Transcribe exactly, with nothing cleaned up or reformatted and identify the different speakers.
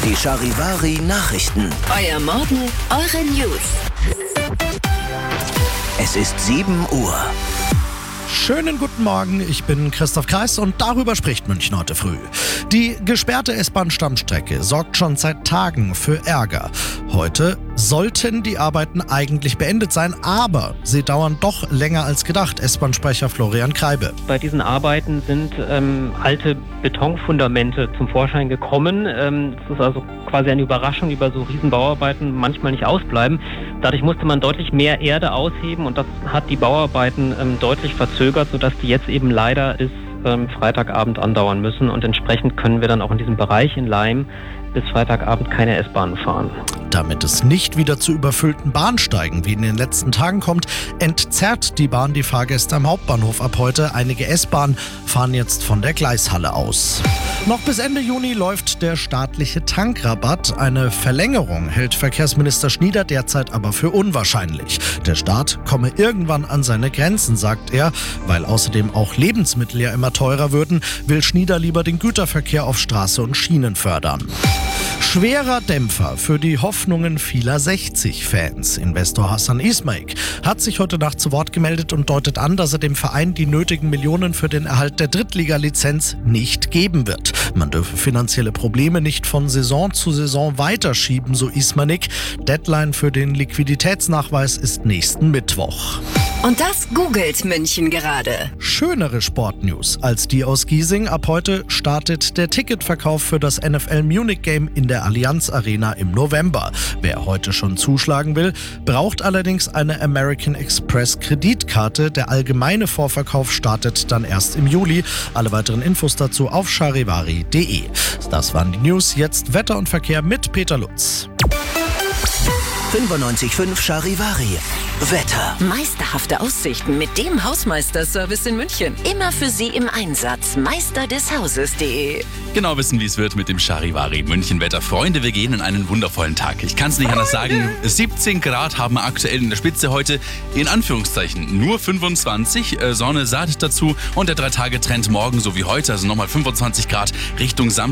Speaker 1: Die Charivari Nachrichten.
Speaker 2: Euer Morgen, eure News.
Speaker 1: Es ist sieben Uhr.
Speaker 3: Schönen guten Morgen, ich bin Christoph Kreis und darüber spricht München heute früh. Die gesperrte S-Bahn-Stammstrecke sorgt schon seit Tagen für Ärger. Heute sollten die Arbeiten eigentlich beendet sein, aber sie dauern doch länger als gedacht, S-Bahn-Sprecher Florian Kreibe.
Speaker 4: Bei diesen Arbeiten sind ähm, alte Betonfundamente zum Vorschein gekommen. Ähm, es ist also quasi eine Überraschung, wie bei so Riesenbauarbeiten manchmal nicht ausbleiben. Dadurch musste man deutlich mehr Erde ausheben und das hat die Bauarbeiten ähm, deutlich verzögert, sodass die jetzt eben leider bis ähm, Freitagabend andauern müssen. Und entsprechend können wir dann auch in diesem Bereich in Laim bis Freitagabend keine S-Bahn fahren.
Speaker 3: Damit es nicht wieder zu überfüllten Bahnsteigen wie in den letzten Tagen kommt, entzerrt die Bahn die Fahrgäste am Hauptbahnhof ab heute. Einige S-Bahnen fahren jetzt von der Gleishalle aus. Noch bis Ende Juni läuft der staatliche Tankrabatt. Eine Verlängerung hält Verkehrsminister Schnieder derzeit aber für unwahrscheinlich. Der Staat komme irgendwann an seine Grenzen, sagt er. Weil außerdem auch Lebensmittel ja immer teurer würden, will Schnieder lieber den Güterverkehr auf Straße und Schienen fördern. Schwerer Dämpfer für die Hoffnungen vieler sechzig-Fans. Investor Hassan Ismaik hat sich heute Nacht zu Wort gemeldet und deutet an, dass er dem Verein die nötigen Millionen für den Erhalt der Drittliga-Lizenz nicht geben wird. Man dürfe finanzielle Probleme nicht von Saison zu Saison weiterschieben, so Ismaik. Deadline für den Liquiditätsnachweis ist nächsten Mittwoch.
Speaker 2: Und das googelt München gerade.
Speaker 3: Schönere Sportnews als die aus Giesing. Ab heute startet der Ticketverkauf für das N F L Munich Game in der Allianz Arena im November. Wer heute schon zuschlagen will, braucht allerdings eine American Express Kreditkarte. Der allgemeine Vorverkauf startet dann erst im Juli. Alle weiteren Infos dazu auf charivari punkt de. Das waren die News. Jetzt Wetter und Verkehr mit Peter Lutz.
Speaker 1: fünfundneunzig Komma fünf Charivari. Wetter.
Speaker 2: Meisterhafte Aussichten mit dem Hausmeister-Service in München. Immer für Sie im Einsatz. meister des hauses punkt de.
Speaker 5: Genau wissen, wie es wird mit dem Charivari München-Wetter. Freunde, wir gehen in einen wundervollen Tag. Ich kann es nicht anders sagen. siebzehn Grad haben wir aktuell in der Spitze heute. In Anführungszeichen nur fünfundzwanzig. Äh, Sonne saat dazu. Und der Drei-Tage-Trend morgen so wie heute, also nochmal fünfundzwanzig Grad Richtung Samstag.